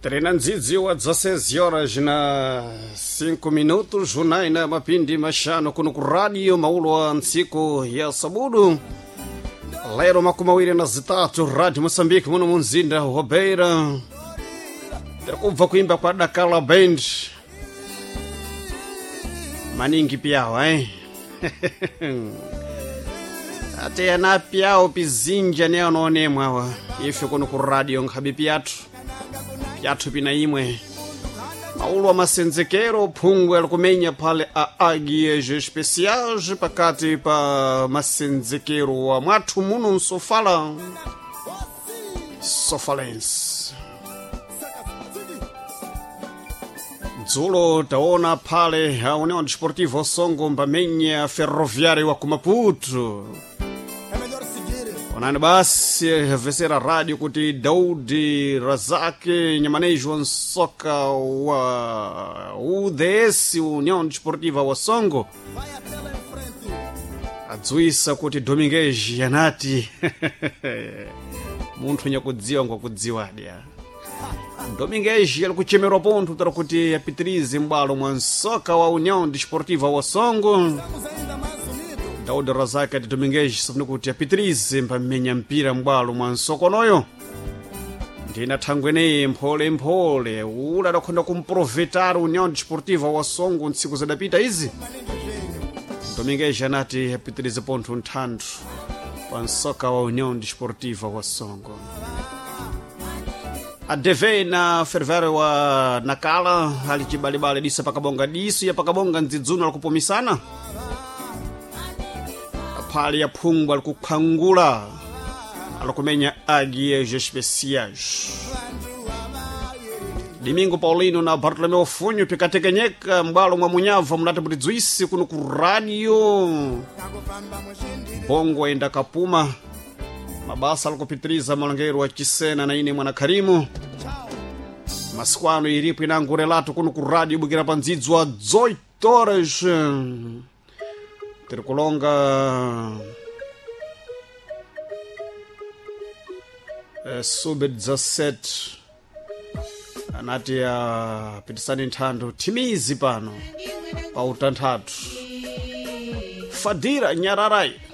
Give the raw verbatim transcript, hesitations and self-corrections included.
Treinandzidzi wa dezesseis horas na cinco minutos hunaina mapindi mashano kuno ku radio maulo wa ntsiku ya sabudu lero makumi mawiri na zitatu radio Moçambique muno munzinda wa Beira. Tikubva kuimba kwa Dakala Band maningi piao eh ate yana piao pizinja ne anonemwa wa ife kuno ku radio nkhabi piatu piatu pina imwe maulo wa masenzekero phungwe alikumenya pale a agiege especiais pakati pa masenzekero wa mwathu muno nsofala sofalense. Dzulo taona pale a União Desportiva Songo mbamenya ferroviário wa Maputo. Onani basi vesera radio kuti Daudi Razaki nyamanejo nsoka wa U D S União Desportiva wa Songo adzuisa kuti Domingues yanati munthu nyakudziwa ngwakudziwadi ya Domingues alikuchemerwa ponto tara kuti apitirize mbalo mwa nsoka wa União Desportiva wa Songo. Daudi Razaki ati Domingues sifuna kuti apitirize mpamenya mpira mbalo mwa nsoko noyo ndina thangwene mphole mphole ula adakhonda kumprovetara União Desportiva wa Songo ntsiku zadapita izi. Domingues anati apitirize ponto nthandu pa nsoka wa União Desportiva wa Songo. Adeve na fervere wa Nakala alichibalibale disa pakabonga disu ya pakabonga nzidzuno alikupomisana pali ya phungwa alikukhangula alikumenya agiege especiais. Domingo Paulino na Bartolomeu Funho pikatekenyeka mbalo mwa munyava munati mutidzwisi kuno ku radio bongo enda kapuma mabasa alikupitiriza malongero wa Chisena na ine mwana Karimu masikwano iripo inangurelatu kuno ku radio bukira pa ndzidzi wa dezoito horas tirikulonga eh, sube dezessete anati ya pitisani nthandu timizi pano pa utanthatu Fadira Nyararai